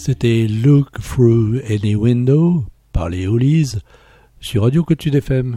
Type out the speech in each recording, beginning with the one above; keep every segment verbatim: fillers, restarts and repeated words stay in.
C'était Look Through Any Window par les Hollies sur Radio Côte-Sud F M.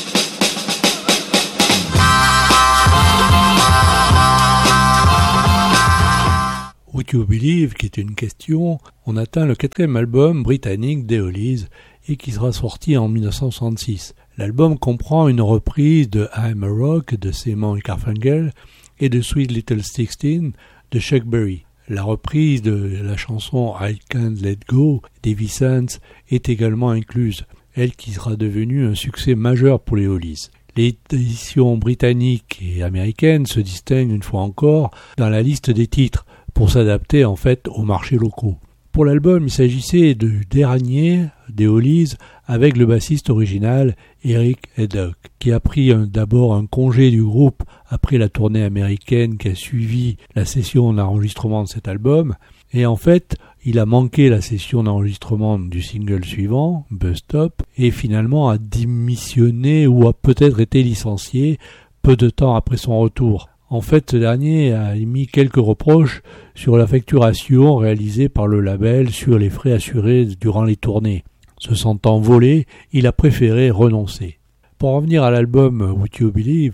Would You Believe, qui est une question, on atteint le quatrième album britannique des Hollies et qui sera sorti en dix-neuf cent soixante-six. L'album comprend une reprise de I'm a Rock de Simon et Garfunkel et de Sweet Little Sixteen de Chuck Berry. La reprise de la chanson I Can't Let Go d'Evie Sands est également incluse, elle qui sera devenue un succès majeur pour les Hollies. Les éditions britanniques et américaines se distinguent une fois encore dans la liste des titres pour s'adapter en fait aux marchés locaux. Pour l'album, il s'agissait du dernier des Hollies avec le bassiste original Eric Haddock, qui a pris un, d'abord un congé du groupe après la tournée américaine qui a suivi la session d'enregistrement de cet album. Et en fait, il a manqué la session d'enregistrement du single suivant, Bus Stop, et finalement a démissionné ou a peut-être été licencié peu de temps après son retour. En fait, ce dernier a émis quelques reproches sur la facturation réalisée par le label sur les frais assurés durant les tournées. Se sentant volé, il a préféré renoncer. Pour revenir à l'album Would You Believe,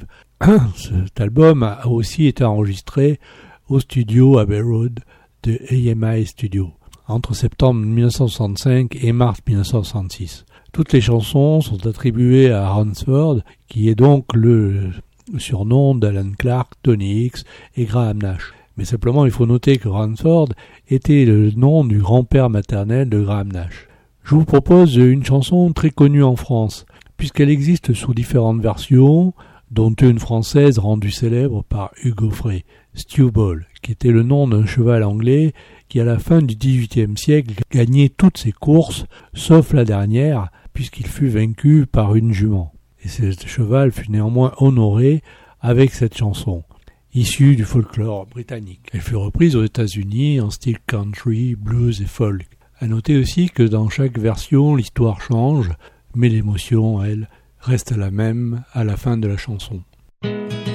cet album a aussi été enregistré au studio Abbey Road de A M I Studio entre septembre dix-neuf cent soixante-cinq et mars dix-neuf cent soixante-six. Toutes les chansons sont attribuées à Ransford, qui est donc le surnom d'Alan Clark, Tony Hicks et Graham Nash. Mais simplement, il faut noter que Ransford était le nom du grand-père maternel de Graham Nash. Je vous propose une chanson très connue en France, puisqu'elle existe sous différentes versions, dont une française rendue célèbre par Hugo Frey, Stewball, qui était le nom d'un cheval anglais qui, à la fin du dix-huitième siècle, gagnait toutes ses courses, sauf la dernière, puisqu'il fut vaincu par une jument. Et ce cheval fut néanmoins honoré avec cette chanson, issue du folklore britannique. Elle fut reprise aux États-Unis en style country, blues et folk. À noter aussi que dans chaque version, l'histoire change, mais l'émotion, elle, reste la même à la fin de la chanson.